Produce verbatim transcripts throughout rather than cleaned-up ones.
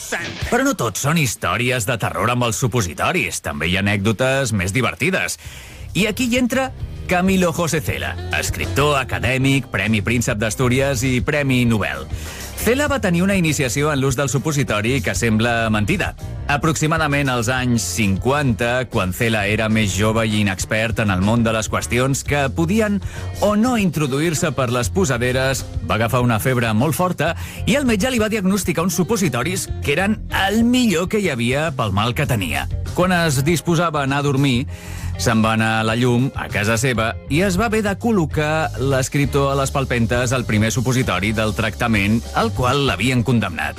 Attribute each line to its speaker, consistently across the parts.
Speaker 1: Però no tot són històries de terror amb els supositoris. També hi ha anècdotes més divertides. I aquí hi entra Camilo José Cela, escriptor, acadèmic, Premi Príncep d'Astúries i Premi Nobel. Cela va tenir una iniciació en l'ús del supositori que sembla mentida. Aproximadament als anys cinquanta, quan Cela era més jove i inexpert en el món de les qüestions que podien o no introduir-se per les posaderes, va agafar una febre molt forta i el metge li va diagnosticar uns supositoris que eren el millor que hi havia pel mal que tenia. Quan es disposava a anar a dormir, se'n va anar a la llum a casa seva i es va haver de col·locar l'escriptor a les palpentes el primer supositori del tractament al qual l'havien condemnat.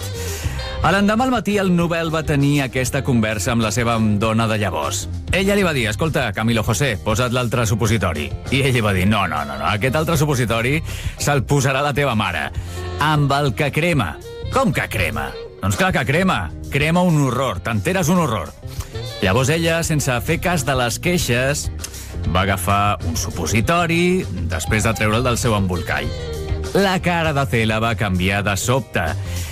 Speaker 1: A l'endemà al matí, el Nobel va tenir aquesta conversa amb la seva dona de llavors. Ella li va dir, escolta, Camilo José, posa't l'altre supositori. I ell li va dir, no, no, no, no, aquest altre supositori se'l posarà la teva mare, amb el que crema. Com que crema? Doncs clar que crema. Crema un horror, t'enteres un horror. Llavors ella, sense fer cas de les queixes, va agafar un supositori després de treure'l del seu embolcall. La cara de Cela va canviar de sobte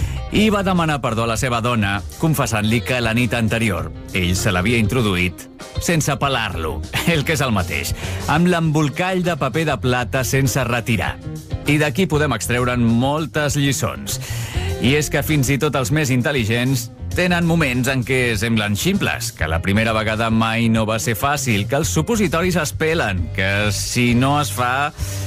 Speaker 1: i va demanar perdó a la seva dona, confessant-li que la nit anterior ell se l'havia introduït sense pelar-lo, el que és el mateix, amb l'embolcall de paper de plata sense retirar. I d'aquí podem extreure'n moltes lliçons. I és que fins i tot els més intel·ligents tenen moments en què semblen ximples, que la primera vegada mai no va ser fàcil, que els supositoris es pelen, que si no es fa,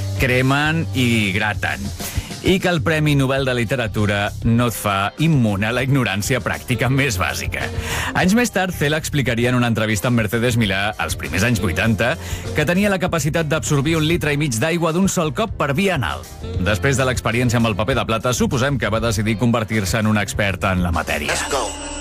Speaker 1: cremen i graten. I que el Premi Nobel de Literatura no et fa immune a la ignorància pràctica més bàsica. Anys més tard, Cela explicaria en una entrevista amb Mercedes Milà, als primers anys vuitanta, que tenia la capacitat d'absorbir un litre i mig d'aigua d'un sol cop per via anal. Després de l'experiència amb el paper de plata, suposem que va decidir convertir-se en un expert en la matèria. Let's go.